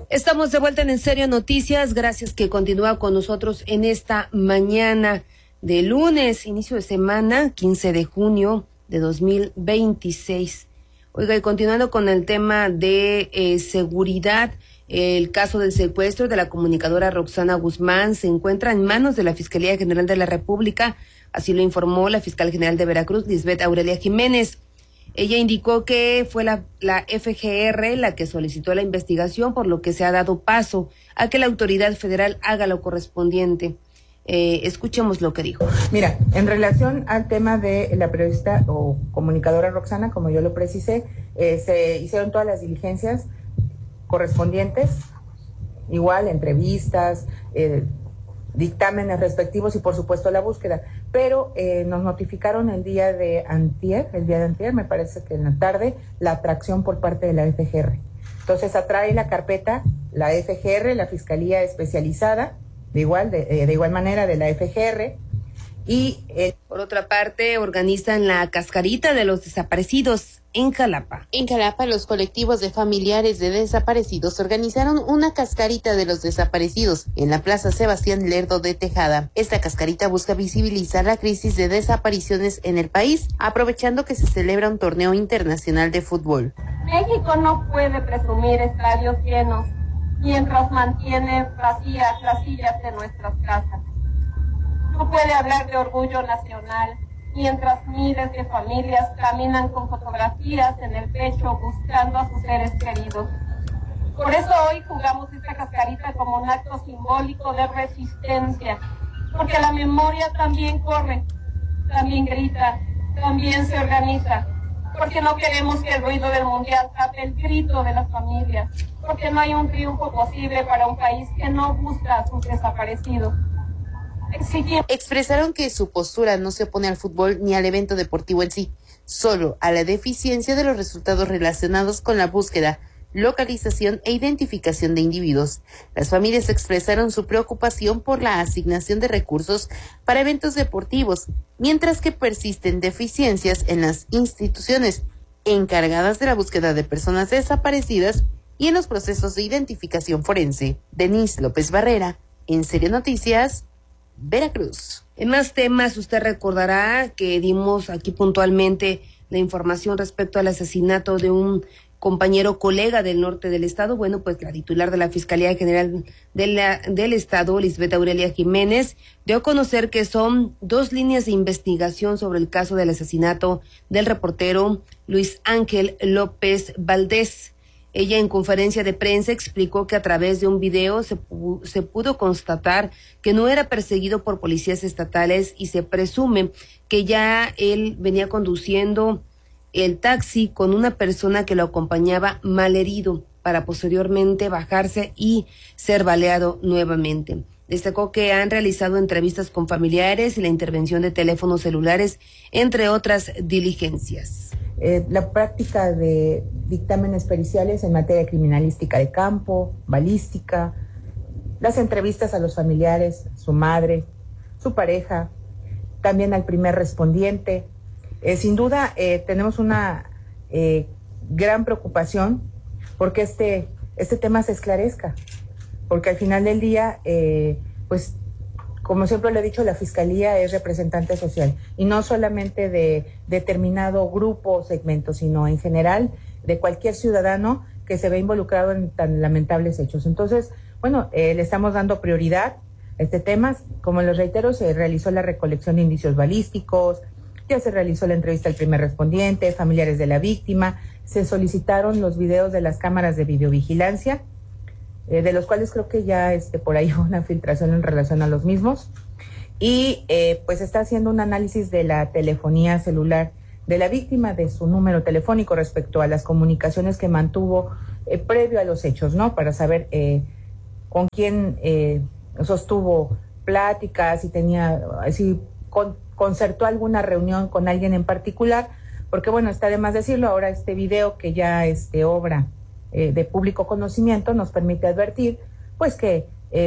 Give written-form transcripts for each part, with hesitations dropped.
Estamos de vuelta en Serio Noticias. Gracias que continúa con nosotros en esta mañana de lunes, inicio de semana, 15 de junio de 2026. Oiga, y continuando con el tema de seguridad, el caso del secuestro de la comunicadora Roxana Guzmán se encuentra en manos de la Fiscalía General de la República, así lo informó la fiscal general de Veracruz, Lisbeth Aurelia Jiménez. Ella indicó que fue la FGR la que solicitó la investigación, por lo que se ha dado paso a que la autoridad federal haga lo correspondiente. Escuchemos lo que dijo. Mira, en relación al tema de la periodista o comunicadora Roxana, como yo lo precisé, se hicieron todas las diligencias correspondientes, igual entrevistas, dictámenes respectivos y por supuesto la búsqueda, pero nos notificaron el día de antier, me parece que en la tarde, la atracción por parte de la FGR. Entonces atrae la carpeta la FGR, la Fiscalía Especializada, de igual manera de la FGR, y por otra parte organizan la cascarita de los desaparecidos en Jalapa. En Jalapa, los colectivos de familiares de desaparecidos organizaron una cascarita de los desaparecidos en la Plaza Sebastián Lerdo de Tejada. Esta cascarita busca visibilizar la crisis de desapariciones en el país, aprovechando que se celebra un torneo internacional de fútbol. México no puede presumir estadios llenos mientras mantiene vacías las sillas de nuestras casas. No puede hablar de orgullo nacional mientras miles de familias caminan con fotografías en el pecho buscando a sus seres queridos. Por eso hoy jugamos esta cascarita como un acto simbólico de resistencia, porque la memoria también corre, también grita, también se organiza, porque no queremos que el ruido del mundial tape el grito de las familias, porque no hay un triunfo posible para un país que no busca a sus desaparecidos. Expresaron que su postura no se opone al fútbol ni al evento deportivo en sí, solo a la deficiencia de los resultados relacionados con la búsqueda, localización e identificación de individuos. Las familias expresaron su preocupación por la asignación de recursos para eventos deportivos, mientras que persisten deficiencias en las instituciones encargadas de la búsqueda de personas desaparecidas y en los procesos de identificación forense. Denise López Barrera, en Serio Noticias, Veracruz. En más temas, usted recordará que dimos aquí puntualmente la información respecto al asesinato de un compañero colega del norte del estado. Bueno, pues la titular de la Fiscalía General del Estado, Lisbeth Aurelia Jiménez, dio a conocer que son 2 líneas de investigación sobre el caso del asesinato del reportero Luis Ángel López Valdés. Ella en conferencia de prensa explicó que a través de un video se pudo constatar que no era perseguido por policías estatales y se presume que ya él venía conduciendo el taxi con una persona que lo acompañaba malherido para posteriormente bajarse y ser baleado nuevamente. Destacó que han realizado entrevistas con familiares y la intervención de teléfonos celulares, entre otras diligencias. La práctica de dictámenes periciales en materia de criminalística de campo, balística, las entrevistas a los familiares, su madre, su pareja, también al primer respondiente. Sin duda tenemos una gran preocupación porque este tema se esclarezca, porque al final del día, pues como siempre lo he dicho, la Fiscalía es representante social y no solamente de determinado grupo o segmento, sino en general de cualquier ciudadano que se ve involucrado en tan lamentables hechos. Entonces, bueno, le estamos dando prioridad a este tema. Como les reitero, se realizó la recolección de indicios balísticos, ya se realizó la entrevista al primer respondiente, familiares de la víctima, se solicitaron los videos de las cámaras de videovigilancia, de los cuales creo que ya por ahí una filtración en relación a los mismos, y pues está haciendo un análisis de la telefonía celular de la víctima, de su número telefónico respecto a las comunicaciones que mantuvo previo a los hechos, ¿no? Para saber con quién sostuvo pláticas, si concertó alguna reunión con alguien en particular, porque bueno, está de más decirlo, ahora este video que ya es obra de público conocimiento nos permite advertir pues que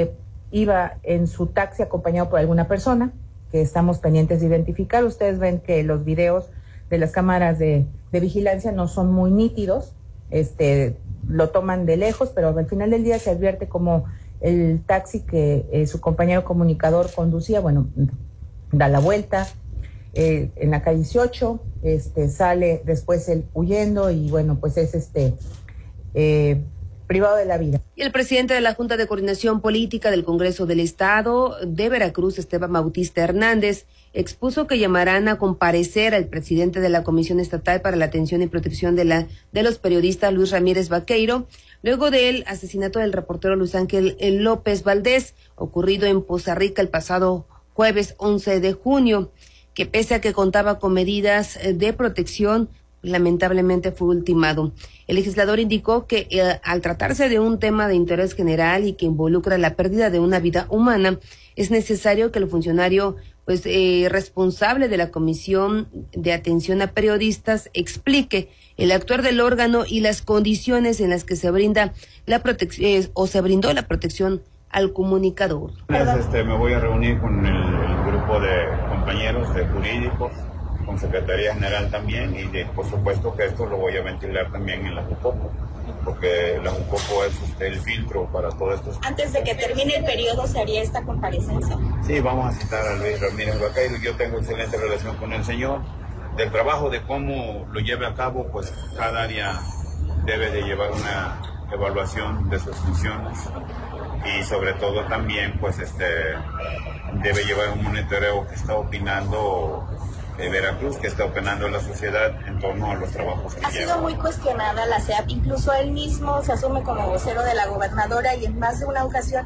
iba en su taxi acompañado por alguna persona que estamos pendientes de identificar. Ustedes ven que los videos de las cámaras de vigilancia no son muy nítidos, lo toman de lejos, pero al final del día se advierte como el taxi que su compañero comunicador conducía, bueno, da la vuelta en la calle 18, sale después él huyendo y bueno, pues es privado de la vida. Y el presidente de la Junta de Coordinación Política del Congreso del Estado de Veracruz, Esteban Bautista Hernández, expuso que llamarán a comparecer al presidente de la Comisión Estatal para la Atención y Protección de los Periodistas, Luis Ramírez Vaqueiro, luego del asesinato del reportero Luis Ángel López Valdés, ocurrido en Poza Rica el pasado jueves 11 de junio, que pese a que contaba con medidas de protección, lamentablemente fue ultimado. El legislador indicó que al tratarse de un tema de interés general y que involucra la pérdida de una vida humana, es necesario que el funcionario responsable de la Comisión de Atención a Periodistas explique el actuar del órgano y las condiciones en las que se brinda la protección o se brindó la protección al comunicador. Me voy a reunir con el grupo de compañeros de jurídicos, con Secretaría General también, y por supuesto que esto lo voy a ventilar también en la Jucopo, porque la Jucopo es el filtro para todo esto. Antes de que termine el periodo, ¿se haría esta comparecencia? Sí, vamos a citar a Luis Ramírez Vaqueiro. Yo tengo excelente relación con el señor. Del trabajo, de cómo lo lleve a cabo, pues cada área debe de llevar una evaluación de sus funciones y sobre todo también pues debe llevar un monitoreo que está opinando Veracruz, que está opinando la sociedad en torno a los trabajos que lleva. Ha sido muy cuestionada la SEAP, incluso él mismo se asume como vocero de la gobernadora y en más de una ocasión